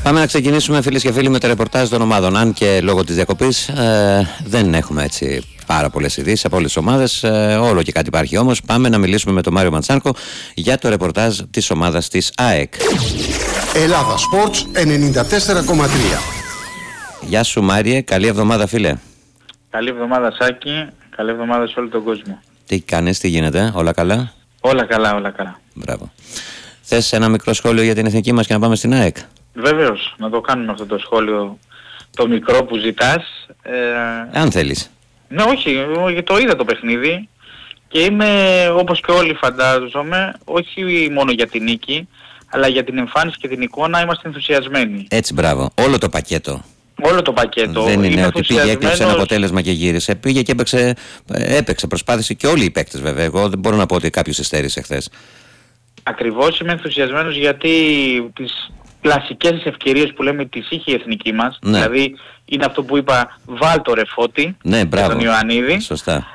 Πάμε να ξεκινήσουμε, φίλες και φίλοι, με το ρεπορτάζ των ομάδων. Αν και λόγω της διακοπής δεν έχουμε έτσι πάρα πολλές ειδήσεις από όλες τις ομάδες, όλο και κάτι υπάρχει όμως. Πάμε να μιλήσουμε με τον Μάριο Ματσάνκο για το ρεπορτάζ της ομάδας της ΑΕΚ. Ελλάδα Sports 94,3. Γεια σου Μάριε, καλή εβδομάδα φίλε. Καλή εβδομάδα Σάκη, καλή εβδομάδα σε όλο τον κόσμο. Τι κάνεις, τι γίνεται, όλα καλά? Όλα καλά, όλα καλά. Μπράβο. Θες ένα μικρό σχόλιο για την εθνική μας και να πάμε στην ΑΕΚ? Βεβαίως, να το κάνουμε αυτό το σχόλιο, το μικρό που ζητάς. Αν θέλεις. Ναι, όχι, το είδα το παιχνίδι και είμαι, όπως και όλοι φαντάζομαι, όχι μόνο για την νίκη, αλλά για την εμφάνιση και την εικόνα είμαστε ενθουσιασμένοι. Έτσι, μπράβο. Όλο το πακέτο. Όλο το πακέτο. Δεν είναι ότι πήγε, έκλειψε ένα αποτέλεσμα και γύρισε. Πήγε και έπαιξε, προσπάθησε και όλοι οι παίκτες βέβαια. Εγώ δεν μπορώ να πω ότι κάποιος εστέρισε χθες. Ακριβώς, είμαι ενθουσιασμένος γιατί τις κλασικές ευκαιρίες που λέμε τις είχε η εθνική μας. Ναι. Δηλαδή είναι αυτό που είπα, βάλ το ρε Φώτη, Ναι, μπράβο. τον Ιωαννίδη. Σωστά.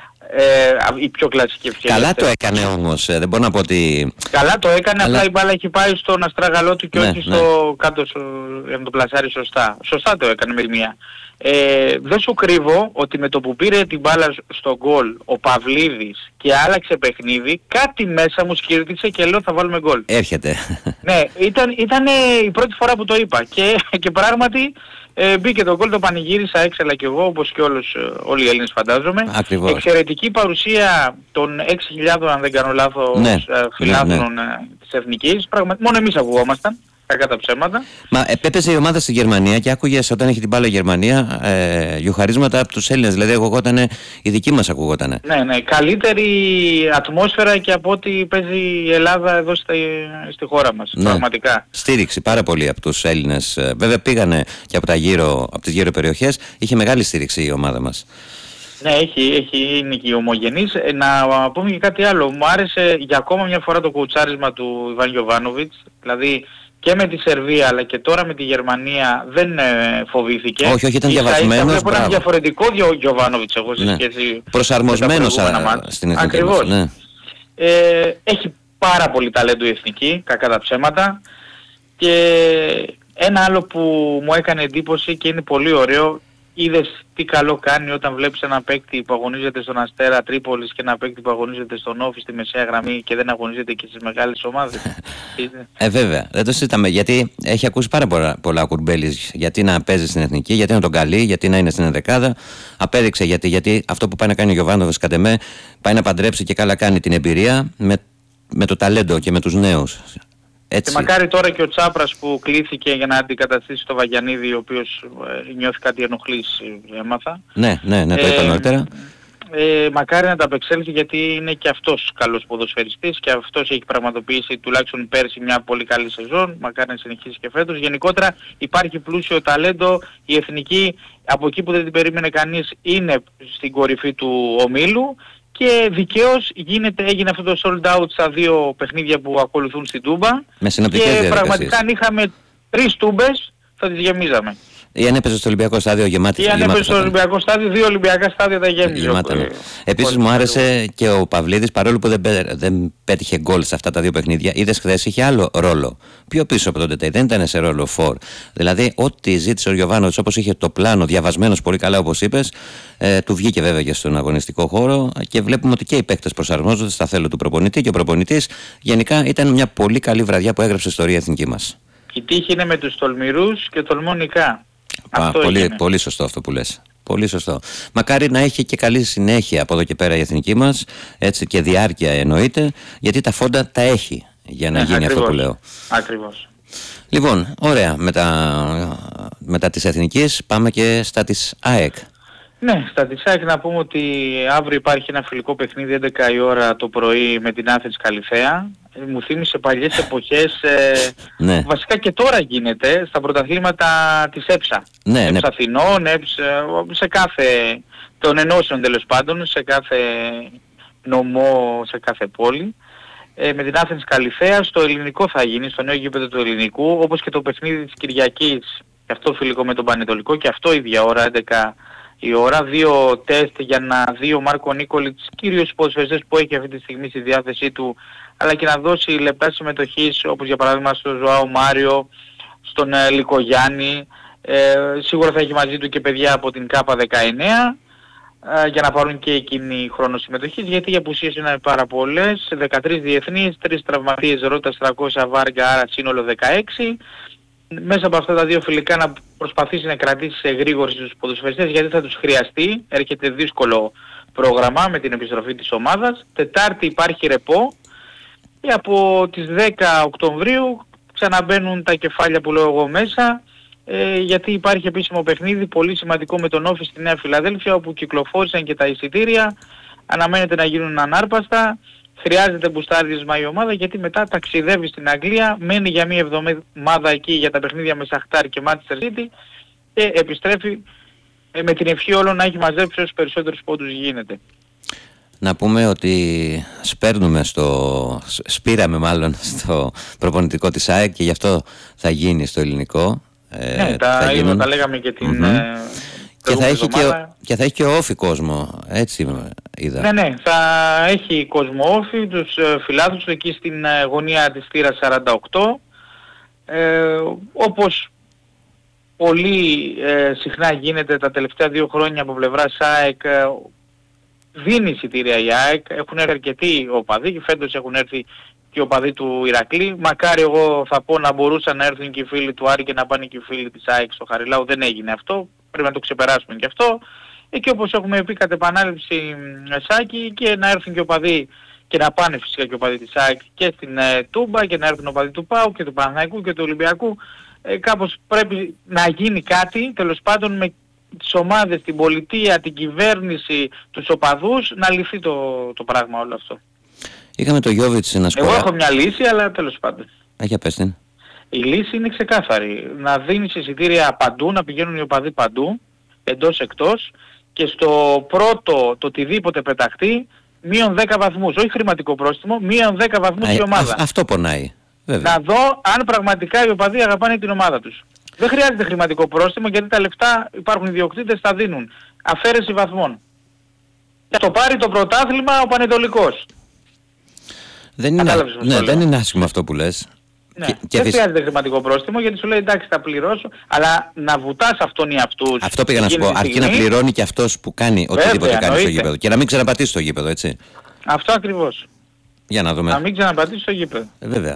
Η πιο κλασική ευκαιρία. Καλά το έκανε όμως, δεν μπορώ να πω ότι... Καλά το έκανε, Αλλά... απλά η μπάλα έχει πάει στον αστράγαλό του και ναι, όχι στο κάτω για να το πλασάρει σωστά. Σωστά το έκανε με μία. Δεν σου κρύβω ότι με το που πήρε την μπάλα στο γκολ ο Παυλίδης και άλλαξε παιχνίδι, κάτι μέσα μου σκύρτησε και λέω θα βάλουμε γκολ. Έρχεται. Ναι, ήταν η πρώτη φορά που το είπα και πράγματι μπήκε το γκολ, το πανηγύρισα έξαλα κι εγώ όπως και όλοι οι Έλληνες φαντάζομαι. Ακριβώς. Εξαιρετική παρουσία των 6.000 αν δεν κάνω λάθος φιλάθλων της Εθνικής. Μόνο εμείς ακουγόμασταν, κακά τα ψέματα. Μα έπαιζε η ομάδα στη Γερμανία και άκουγες όταν έχει την μπάλα η Γερμανία γιουχαρίσματα από τους Έλληνες. Δηλαδή ακουγότανε, η δική μας ακουγότανε. Ναι, καλύτερη ατμόσφαιρα και από ό,τι παίζει η Ελλάδα εδώ στη χώρα μας. Ναι. Πραγματικά. Στήριξη πάρα πολύ από τους Έλληνες. Βέβαια πήγανε και από τις γύρω περιοχές. Είχε μεγάλη στήριξη η ομάδα μας. Ναι, είναι και ομογενής. Να πούμε και κάτι άλλο. Μου άρεσε για ακόμα μια φορά το κουτσάρισμα του Ιβάν Γιοβάνοβιτς. Δηλαδή και με τη Σερβία αλλά και τώρα με τη Γερμανία δεν φοβήθηκε. Όχι, ήταν διαβασμένος. Βλέπω ένα διαφορετικό Γιοβάνοβιτς εγώ σε σχέση προσαρμοσμένος στην εθνική. Ακριβώς. Ναι. Έχει πάρα πολύ ταλέντο η εθνική, κακά τα ψέματα. Και ένα άλλο που μου έκανε εντύπωση και είναι πολύ ωραίο, είδες τι καλό κάνει όταν βλέπεις ένα παίκτη που αγωνίζεται στον Αστέρα Τρίπολης και ένα παίκτη που αγωνίζεται στον Όφη στη μεσαία γραμμή και δεν αγωνίζεται και στις μεγάλες ομάδες. Βέβαια, δεν το συζητάμε γιατί έχει ακούσει πάρα πολλά Κουρμπέλης γιατί να παίζει στην εθνική, γιατί να τον καλεί, γιατί να είναι στην ενδεκάδα. Απέδειξε γιατί αυτό που πάει να κάνει ο Γιοβάνοβιτς κατ' εμέ πάει να παντρέψει και καλά κάνει την εμπειρία με το ταλέντο και με τους νέους. Έτσι. Και μακάρι τώρα και ο Τσάπρας που κλήθηκε για να αντικαταστήσει το Βαγιανίδη, ο οποίος νιώθει κάτι ενοχλής, έμαθα. Ναι, το είπα νωρίτερα. Μακάρι να τα απεξέλθει γιατί είναι και αυτός καλός ποδοσφαιριστής και αυτός έχει πραγματοποιήσει τουλάχιστον πέρσι μια πολύ καλή σεζόν. Μακάρι να συνεχίσει και φέτος. Γενικότερα υπάρχει πλούσιο ταλέντο. Η εθνική από εκεί που δεν την περίμενε κανείς είναι στην κορυφή του ομίλου. Και δικαίως έγινε αυτό το sold out στα δύο παιχνίδια που ακολουθούν στην Τούμπα. Με συνοπτικές και διαδικασίες. πραγματικά αν είχαμε 3 Τούμπες θα τις γεμίζαμε. Ή αν έπαιζε στο Ολυμπιακό στάδιο γεμάτη. Ή αν έπαιζε στο Ολυμπιακό στάδιο, 2 Ολυμπιακά στάδια τα γέμιζε. Επίσης μου άρεσε και ο Παυλίδης, παρόλο που δεν πέτυχε γκολ σε αυτά τα δύο παιχνίδια, είδες χθες είχε άλλο ρόλο. Πιο πίσω από τον Τετέι, δεν ήταν σε ρόλο φορ. Δηλαδή, ό,τι ζήτησε ο Γιοβάνοβιτς, όπως είχε το πλάνο διαβασμένος πολύ καλά, όπως είπες, του βγήκε βέβαια και στον αγωνιστικό χώρο και βλέπουμε ότι και οι παίκτες προσαρμόζονται στα θέλω του προπονητή και ο προπονητής γενικά ήταν μια πολύ καλή βραδιά που έγραψε ιστορία εθνική μας. Η τύχη είναι με τους τολμηρούς και τολμονικά. Πολύ σωστό αυτό που λες. Πολύ σωστό. Μακάρι να έχει και καλή συνέχεια από εδώ και πέρα η εθνική μας, έτσι και διάρκεια εννοείται, γιατί τα φόντα τα έχει για να γίνει ακριβώς, αυτό που λέω. Ακριβώς. Λοιπόν, ωραία. Μετά της εθνικής πάμε και στα της ΑΕΚ. Ναι, στα της ΑΕΚ να πούμε ότι αύριο υπάρχει ένα φιλικό παιχνίδι 11 η ώρα το πρωί με την Άθενς Καλιθέα. Μου θύμισε παλιές εποχές, ναι. Βασικά και τώρα γίνεται στα πρωταθλήματα της ΕΨΑ. Ναι, ΕΨΑ Αθηνών, σε κάθε, των ενώσεων τέλος πάντων, σε κάθε νομό, σε κάθε πόλη. Με την Άθενς Καλιθέα στο ελληνικό θα γίνει, στο νέο γήπεδο του ελληνικού, όπως και το παιχνίδι της Κυριακής, και αυτό φιλικό με τον Πανετολικό, και αυτό ίδια ώρα, 11 η ώρα, 2 τεστ για να δει ο Μάρκο Νίκολιτς, κυρίως ποδοσφαιριστές που έχει αυτή τη στιγμή στη διάθεσή του, αλλά και να δώσει λεπτά συμμετοχής, όπως για παράδειγμα στο Ζωάο Μάριο, στον Λυκογιάννη. Σίγουρα θα έχει μαζί του και παιδιά από την ΚΑΠΑ 19 για να πάρουν και εκείνη χρόνο συμμετοχής, γιατί οι απουσίες είναι πάρα πολλές, 13 διεθνείς, 3 τραυματίες, Ρώτας 300 Βάργα, άρα σύνολο 16. Μέσα από αυτά τα δύο φιλικά να προσπαθήσει να κρατήσει σε γρήγορση τους ποδοσφαιριστές, γιατί θα τους χρειαστεί. Έρχεται δύσκολο πρόγραμμα με την επιστροφή της ομάδας. Τετάρτη υπάρχει ρεπό και από τις 10 Οκτωβρίου ξαναμπαίνουν τα κεφάλια που λέω εγώ μέσα, γιατί υπάρχει επίσημο παιχνίδι πολύ σημαντικό με τον Όφη στη Νέα Φιλαδέλφια, όπου κυκλοφόρησαν και τα εισιτήρια, αναμένεται να γίνουν ανάρπαστα. Χρειάζεται μπουστάρισμα η ομάδα, γιατί μετά ταξιδεύει στην Αγγλία, μένει για μία εβδομάδα εκεί για τα παιχνίδια με Σαχτάρ και Manchester City και επιστρέφει με την ευχή όλων να έχει μαζέψει όσους περισσότερους πόντους γίνεται. Να πούμε ότι σπήραμε μάλλον στο προπονητικό της ΑΕΚ και γι' αυτό θα γίνει στο ελληνικό. Ναι, τα λέγαμε και την... Και θα έχει και Όφη κόσμο, έτσι είδα. Ναι, θα έχει κόσμο Όφη, τους φιλάθλους εκεί στην γωνία της θύρας 48. Όπως πολύ συχνά γίνεται τα τελευταία 2 χρόνια από πλευράς ΑΕΚ, δίνει εισιτήρια η ΑΕΚ, έχουν έρθει αρκετοί οπαδοί και φέτος έχουν έρθει και οι οπαδοί του Ηρακλή. Μακάρι, εγώ θα πω, να μπορούσαν να έρθουν και οι φίλοι του Άρη και να πάνε και οι φίλοι της ΑΕΚ στο Χαριλάου. Δεν έγινε αυτό, πρέπει να το ξεπεράσουμε και αυτό. Και όπως έχουμε πει κατ' επανάληψη, Σάκη, και να έρθουν και οι οπαδοί και να πάνε φυσικά και οι οπαδοί της ΑΕΚ και στην Τούμπα, και να έρθουν οι οπαδοί του ΠΑΟ και του Παναθηναϊκού και του Ολυμπιακού. Κάπως πρέπει να γίνει κάτι, τέλος πάντων, με τις ομάδες, την πολιτεία, την κυβέρνηση, τους οπαδούς, να λυθεί το πράγμα όλο αυτό. Είχαμε το Γιόβιτς να σκοράρει. Εγώ έχω μια λύση, αλλά τέλος πάντων. Για πες την. Η λύση είναι ξεκάθαρη. Να δίνεις εισιτήρια παντού, να πηγαίνουν οι οπαδοί παντού, εντός εκτός, και στο πρώτο το οτιδήποτε πεταχτεί, μείον 10 βαθμούς. Όχι χρηματικό πρόστιμο, μείον 10 βαθμούς η ομάδα. Αυτό πονάει. Βέβαια. Να δω αν πραγματικά οι οπαδοί αγαπάνε την ομάδα τους. Δεν χρειάζεται χρηματικό πρόστιμο, γιατί τα λεφτά υπάρχουν, ιδιοκτήτες, θα δίνουν. Αφαίρεση βαθμών. Και το πάρει το πρωτάθλημα ο Πανετολικός. Δεν είναι άσχημο αυτό που λες. Ναι, δεν χρειάζεται χρηματικό πρόστιμο, γιατί σου λέει εντάξει θα πληρώσω, αλλά να βουτάς αυτόν ή αυτούς. Αυτό πήγα να σου πω, αρκεί να πληρώνει και αυτός που κάνει οτιδήποτε κάνει στο γήπεδο και να μην ξαναπατήσει στο γήπεδο, έτσι. Αυτό ακριβώς. Για να δούμε. Να μην ξαναπατήσει στο γήπεδο. Βέβαια.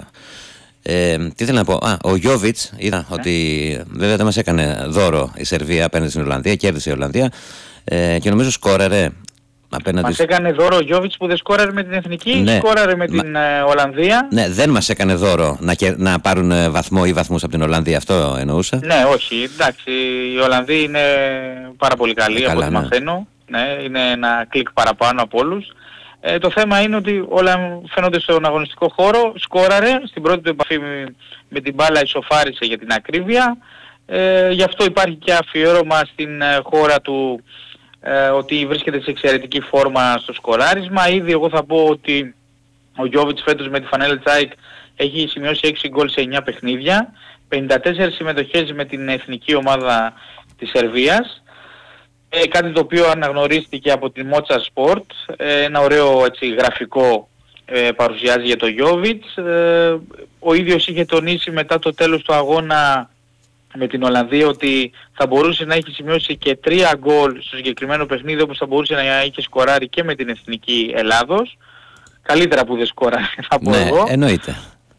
Τι θέλω να πω, ο Γιόβιτς είδα ότι βέβαια δεν μας έκανε δώρο η Σερβία απέναντι στην Ολλανδία, κέρδισε η Ολλανδία και νομίζω σκόραρε. Μας έκανε δώρο ο Γιόβιτς που δεν σκόραρε με την Εθνική, ναι, σκόραρε με την Ολλανδία. Ναι, δεν μας έκανε δώρο να πάρουν βαθμό ή βαθμούς από την Ολλανδία, αυτό εννοούσα. Ναι, όχι, εντάξει, οι Ολλανδοί είναι πάρα πολύ καλοί από ό,τι μαθαίνω. Ναι, είναι ένα κλικ παραπάνω από όλους. Το θέμα είναι ότι όλα φαίνονται στον αγωνιστικό χώρο, σκόραρε, στην πρώτη του επαφή με την μπάλα ισοφάρισε για την ακρίβεια. Γι' αυτό υπάρχει και αφιέρωμα στην χώρα του, ότι βρίσκεται σε εξαιρετική φόρμα στο σκοράρισμα. Ήδη εγώ θα πω ότι ο Γιόβιτς φέτος με τη φανέλα της ΑΕΚ έχει σημειώσει 6 γκολ σε 9 παιχνίδια, 54 συμμετοχές με την εθνική ομάδα της Σερβίας, κάτι το οποίο αναγνωρίστηκε από την Μότσα Sport, ένα ωραίο έτσι, γραφικό παρουσιάζει για το Γιόβιτς. Ο ίδιος είχε τονίσει μετά το τέλος του αγώνα με την Ολλανδία ότι θα μπορούσε να έχει σημειώσει και 3 γκολ στο συγκεκριμένο παιχνίδι, όπως θα μπορούσε να έχει σκοράρει και με την Εθνική Ελλάδος. Καλύτερα που δεν σκοράρει, θα πω εγώ. Εννοείται.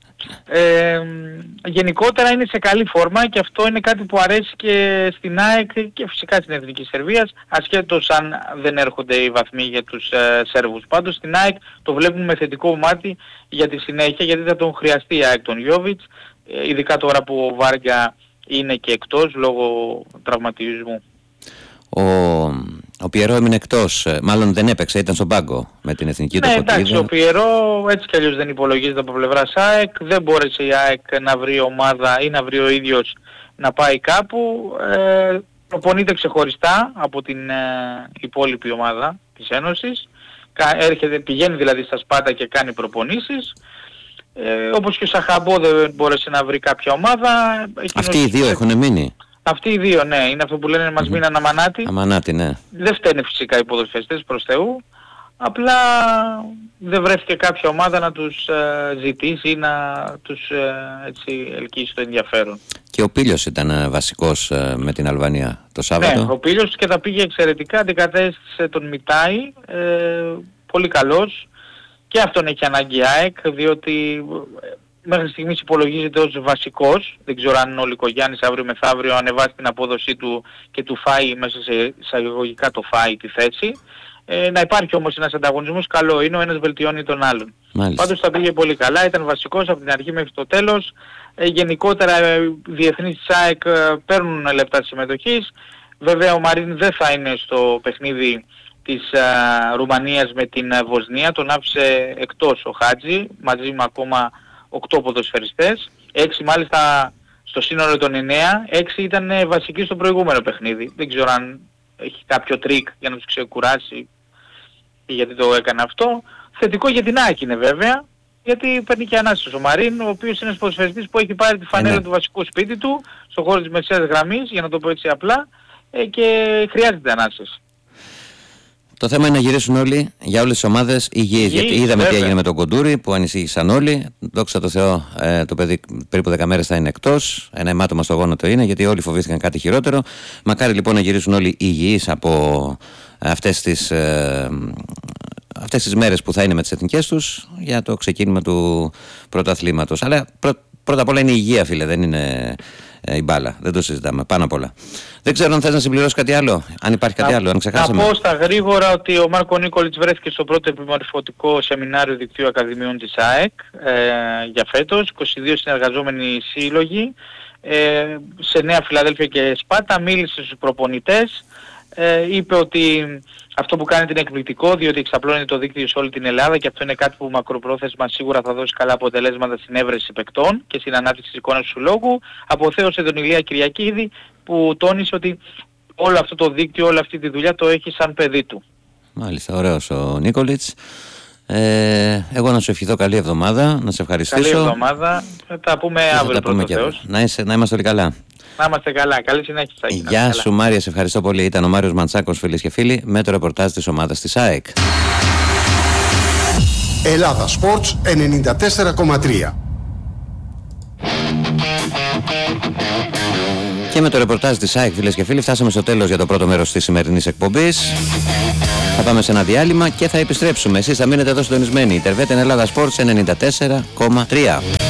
Γενικότερα είναι σε καλή φόρμα και αυτό είναι κάτι που αρέσει και στην ΑΕΚ και φυσικά στην Εθνική Σερβίας, ασχέτως αν δεν έρχονται οι βαθμοί για τους Σέρβους. Πάντως στην ΑΕΚ το βλέπουμε με θετικό μάτι για τη συνέχεια, γιατί θα τον χρειαστεί η ΑΕΚ τον Γιόβιτς, ειδικά τώρα που ο Βάργα είναι και εκτός λόγω τραυματισμού. Ο Πιερό έμεινε εκτός, μάλλον δεν έπαιξε, ήταν στον πάγκο με την εθνική του. Ναι, εντάξει, ο Πιερό έτσι κι αλλιώς δεν υπολογίζεται από πλευράς ΑΕΚ, δεν μπόρεσε η ΑΕΚ να βρει ομάδα ή να βρει ο ίδιος να πάει κάπου. Προπονείται ξεχωριστά από την υπόλοιπη ομάδα της Ένωσης, πηγαίνει δηλαδή στα Σπάτα και κάνει προπονήσεις. Όπως και ο Σαχαμπό δεν μπόρεσε να βρει κάποια ομάδα. Αυτοί οι δύο έχουν μείνει. Αυτοί οι δύο, ναι, είναι αυτό που λένε μας μείναν αμανάτι. Αμανάτι, ναι. Δεν φταίνε φυσικά οι ποδοσφαιριστές προς Θεού. Απλά δεν βρέθηκε κάποια ομάδα να τους ζητήσει ή να τους έτσι, ελκύσει το ενδιαφέρον. Και ο Πήλιος ήταν βασικός με την Αλβανία το Σάββατο. Ναι, ο Πήλιος και τα πήγε εξαιρετικά, αντικατέστησε τον Μιτάη, πολύ καλός. Και αυτόν έχει ανάγκη η ΑΕΚ, διότι μέχρι στιγμής υπολογίζεται ως βασικός. Δεν ξέρω αν ο Λικογιάννης αύριο μεθαύριο ανεβάσει την απόδοσή του και του φάει μέσα σε εισαγωγικά το φάει τη θέση. Να υπάρχει όμως ένας ανταγωνισμός, καλό είναι, ο ένας βελτιώνει τον άλλον. Μάλιστα. Πάντως τα πήγε πολύ καλά, ήταν βασικός από την αρχή μέχρι το τέλος. Γενικότερα οι διεθνείς της ΑΕΚ παίρνουν λεπτά συμμετοχής. Βέβαια ο Μαρίν δεν θα είναι στο παιχνίδι της Ρουμανίας με την Βοσνία, τον άφησε εκτός ο Χάτζη, μαζί με ακόμα 8 ποδοσφαιριστές, 6 μάλιστα στο σύνολο των 9, 6 ήταν βασικοί στο προηγούμενο παιχνίδι. Δεν ξέρω αν έχει κάποιο τρίκ για να τους ξεκουράσει ή γιατί το έκανε αυτό. Θετικό για την ΑΕΚ είναι βέβαια, γιατί παίρνει και ανάσες ο Μαρίν, ο οποίος είναι ένας ποδοσφαιριστής που έχει πάρει τη φανέλα του βασικού σπίτι του, στον χώρο της μεσαίας γραμμής, για να το πω έτσι απλά, και χρειάζεται ανάσες. Το θέμα είναι να γυρίσουν όλοι για όλες τις ομάδες υγιείς. Γιατί είδαμε τι έγινε με τον Κοντούρη που ανησύχησαν όλοι. Δόξα τω Θεώ, το παιδί περίπου 10 μέρες θα είναι εκτός. Ένα αιμάτωμα στο γόνατο είναι, γιατί όλοι φοβήθηκαν κάτι χειρότερο. Μακάρι λοιπόν να γυρίσουν όλοι υγιείς από αυτές τις μέρες που θα είναι με τις εθνικές τους για το ξεκίνημα του πρωταθλήματος. Αλλά πρώτα απ' όλα είναι η υγεία, φίλε, δεν είναι η μπάλα. Δεν το συζητάμε. Πάνω απ' όλα. Δεν ξέρω αν θες να συμπληρώσεις κάτι άλλο, αν υπάρχει κάτι άλλο, αν ξεχάσαμε. Να πω στα γρήγορα ότι ο Μάρκο Νίκολιτς βρέθηκε στο πρώτο επιμορφωτικό σεμινάριο δικτύου Ακαδημιών της ΑΕΚ για φέτος. 22 συνεργαζόμενοι σύλλογοι σε Νέα Φιλαδέλφια και Σπάτα. Μίλησε στους προπονητές. Είπε ότι αυτό που κάνει είναι εκπληκτικό, διότι εξαπλώνει το δίκτυο σε όλη την Ελλάδα και αυτό είναι κάτι που μακροπρόθεσμα σίγουρα θα δώσει καλά αποτελέσματα στην έβρεση παικτών και στην ανάπτυξη της εικόνας του λόγου. Αποθέωσε τον Ηλία Κυριακίδη που τόνισε ότι όλο αυτό το δίκτυο, όλη αυτή τη δουλειά το έχει σαν παιδί του. Μάλιστα, ωραίος ο Νίκολιτς. Εγώ να σου ευχηθώ καλή εβδομάδα, να σε ευχαριστήσω. Καλή εβδομάδα, θα τα πούμε αύριο πρώτο Θεός. Να είμαστε όλοι καλά. Να είμαστε καλά. Καλή συνέχεια. Γεια σου Μάρια, σε ευχαριστώ πολύ. Ήταν ο Μάριος Μαντσάκος, φίλες και φίλοι, με το ρεπορτάζ της ομάδας της ΑΕΚ. Ελλάδα Sports 94,3. Και με το ρεπορτάζ της ΑΕΚ, φίλες και φίλοι, φτάσαμε στο τέλος για το πρώτο μέρος της σημερινής εκπομπής. Θα πάμε σε ένα διάλειμμα και θα επιστρέψουμε. Εσείς θα μείνετε εδώ συντονισμένοι. Τερβέτε Ελλάδα Sports 94,3.